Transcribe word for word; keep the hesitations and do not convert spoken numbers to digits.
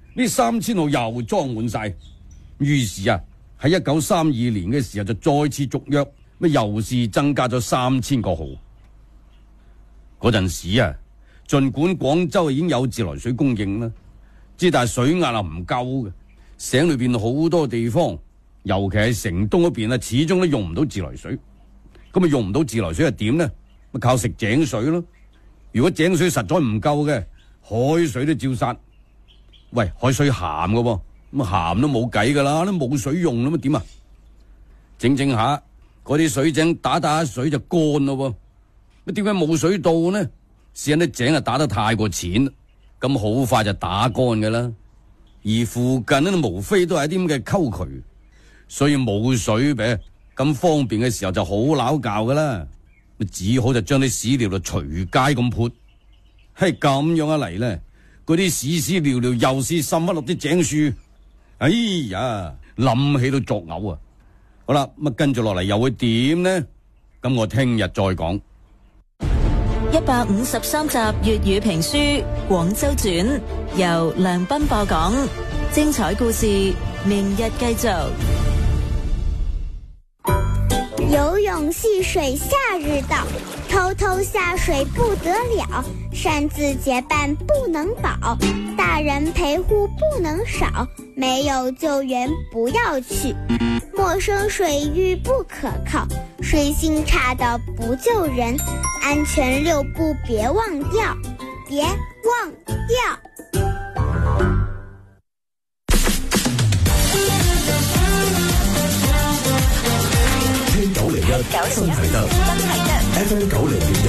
呢三千號又裝滿晒。於是啊，喺一九三二年嘅時候就再次續約，乜又是增加咗三千個號。嗰陣時啊，盡管廣州已經有自來水供應啦，之但係水壓啊唔夠嘅，省裏邊好多地方，尤其係城東嗰邊啊，始終都用唔到自來水。咁啊用唔到自來水係點呢？咪靠食井水咯。如果井水實在唔夠嘅，海水都照殺。喂，海水鹹㗎喎，咁鹹都冇計噶啦，都冇水用啦，咁點啊？整整下嗰啲水井打打水就乾咯。乜點解冇水到呢？是因啲井啊打得太過淺，咁好快就打乾噶啦。而附近呢，無非都係啲咁嘅溝渠，所以冇水俾咁方便嘅時候就好拗教噶啦。只好就將啲屎尿就隨街咁潑，係咁樣一嚟呢，嗰啲屎屎尿尿又是滲翻落啲井樹，哎呀，諗起都作嘔啊！好啦，咁跟住落嚟又會點呢？咁我聽日再講。 一百五十三集粵語評書《廣州傳》，由梁斌播講，精彩故事明日繼續。 游泳戏水夏日到，偷偷下水不得了，擅自结伴不能保，大人陪护不能少，没有救援不要去，陌生水域不可靠，水性差的不救人，安全六步别忘掉，别忘掉。 九零一真係得，F M 九零點一